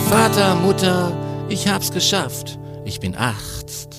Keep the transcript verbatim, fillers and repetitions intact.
Vater, Mutter, ich hab's geschafft. Ich bin Arzt.